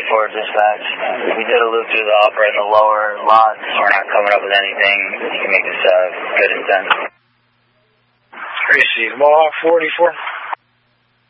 44 dispatch. We did a loop through the upper and the lower lots. We're not coming up with anything. You can make this good intent. Receive Mohawk 44.